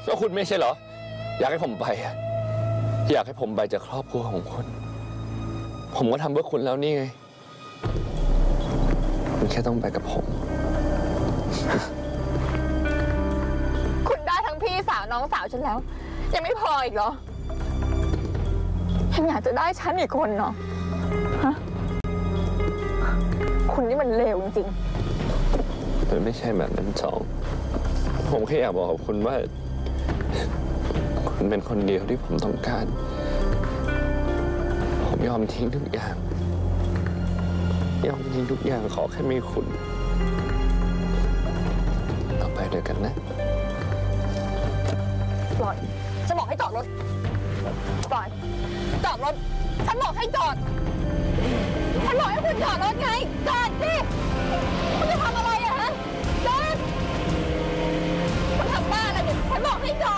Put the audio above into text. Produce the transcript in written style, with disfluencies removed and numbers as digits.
แล้วคุณไม่ใช่เหรออยากให้ผมไปอะอยากให้ผมไปจากครอบครัวของคุณผมก็ทำเพื่อคุณแล้วนี่ไงคุณแค่ต้องไปกับผมคุณได้ทั้งพี่สาวน้องสาวฉันแล้วยังไม่พออีกเหรอยังอยากจะได้ฉันอีกคนเนาะฮะคุณนี่มันเลวจริงๆมันไม่ใช่แบบนั้นจองผมแค่อยากบอกกับคุณว่าคุณเป็นคนเดียวที่ผมต้องการผมยอมทิ้งทุกอย่างขอแค่มีคุณเราไปด้วยกันนะปล่อยฉันบอกให้จอดรถปล่อยจอดรถฉันบอกให้จอดฉันบอกให้คุณจอดรถไงจอดสิคุณจะทำอะไรอะฮะจอดคุณทำบ้าอะไรเนี่ยฉันบอกให้จอ